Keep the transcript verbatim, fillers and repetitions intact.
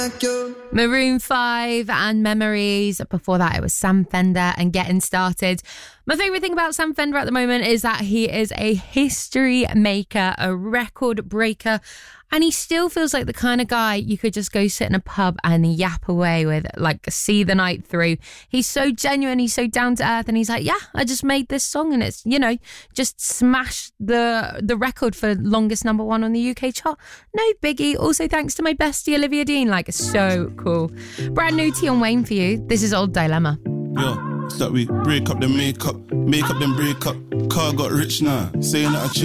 Maroon five and Memories. Before that, it was Sam Fender and Getting Started. My favourite thing about Sam Fender at the moment is that he is a history maker, a record breaker, and he still feels like the kind of guy you could just go sit in a pub and yap away with, like see the night through. He's so genuine, he's so down to earth, and he's like, yeah, I just made this song and it's, you know, just smashed the the record for longest number one on the U K chart. No biggie. Also thanks to my bestie Olivia Dean, like so cool. Brand new Tion Wayne for you. This is Old Dilemma. Yeah, it's that we break up then make up, make up then break up. Car got rich now, saying that I